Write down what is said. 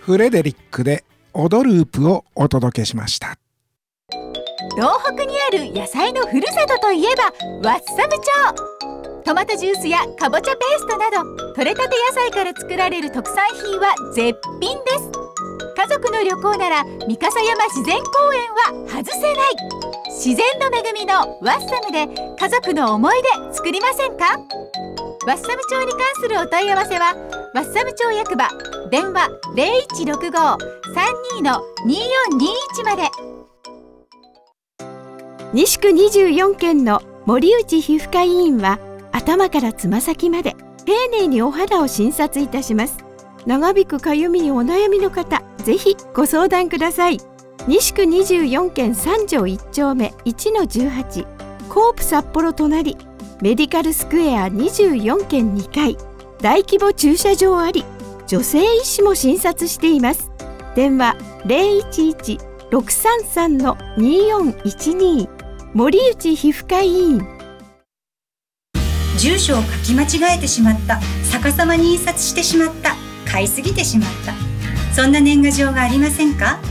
フレデリックでオドループをお届けしました。 東北にある野菜のふるさとといえばワッサム町。トマトジュースやかぼちゃペーストなど採れたて野菜から作られる特産品は絶品です。家族の旅行なら三笠山自然公園は外せない。自然の恵みのワッサムで家族の思い出作りませんか？ワッサム町に関するお問い合わせはワッサム町役場電話 0165-32-2421 まで。 西区24県の森内皮膚科医院は頭からつま先まで丁寧にお肌を診察いたします。長引くかゆみにお悩みの方、ぜひご相談ください。西区24県3条1丁目 1-18 コープ札幌隣メディカルスクエア24軒2階、大規模駐車場あり、女性医師も診察しています。電話 011-633-2412 森内皮膚科医院。 住所を書き間違えてしまった、逆さまに印刷してしまった、買いすぎてしまった、そんな年賀状がありませんか？